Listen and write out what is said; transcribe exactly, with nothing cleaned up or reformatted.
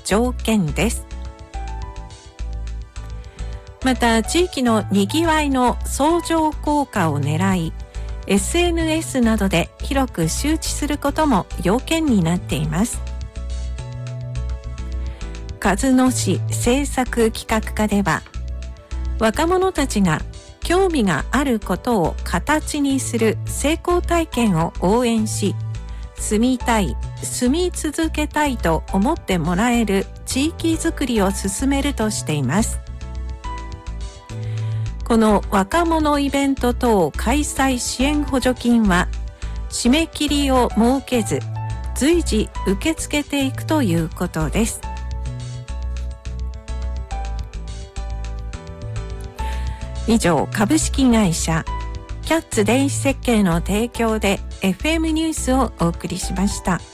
条件です。また地域のにぎわいの相乗効果を狙い、エスエヌエス などで広く周知することも要件になっています。鹿角市政策企画課では、若者たちが興味があることを形にする成功体験を応援し、住みたい、住み続けたいと思ってもらえる地域づくりを進めるとしています。この若者イベント等開催支援補助金は締め切りを設けず随時受け付けていくということです。以上、株式会社キャッツ電子設計の提供で エフエム ニュースをお送りしました。